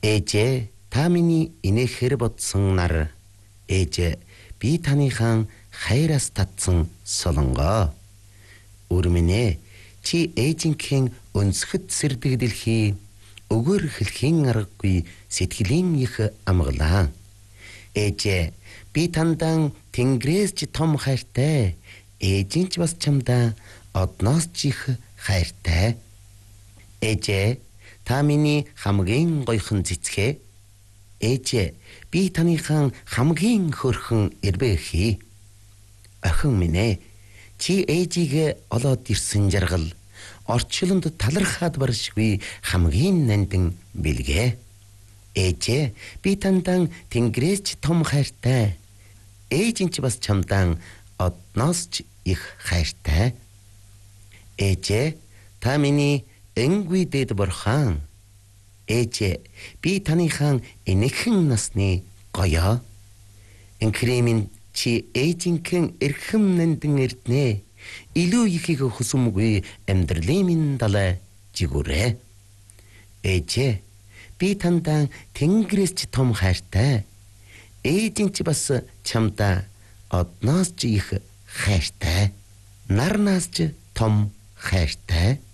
Ээжээ, та миний инээхээр бодсон нар. Ээжээ, би таныхан хайраас татсан солонгоо. Үрмэнэ, чи ээжинхэн өнсгөд сэрдэг дэлхий, өгөр хэлхийн аргагүй сэтгэлийн их амгалаа. Ээжээ, би тандан Тэнгэрээс ч том хайртай, ээжийн ч бас чамдаа одноос ч их хайртай. Ээжээ, та миний хамгийн гойхон цэцгээ. Ээжээ, би таныхан хамгийн хөөрхөн эрбэхий. Охин минь ээ, чи ээжийг олоод ирсэн жаргал, орчлонд талархаад баршгүй хамгийн нандин бэлгээ. Ээжээ, би тандан Тэнгэрээс ч том хайртай, ээжийн ч бас чамдан одноос ч их хайртай. Ээжээ, та миний энгүй дэд бурхан. Ээжээ, би таныхан энэхэн насны гоёо. Энхрэмин чи ээжинхэн эрхэм нандин эрднэ, илүү ихийг хүсэмгүй амьдралын минь далай жигүүрэ. Ээжээ, би тандан Тэнгэрээс ч том хайртай, ээжийн ч бас чамдаа одноос ч их хайртай, нарнаас ч том хайртай.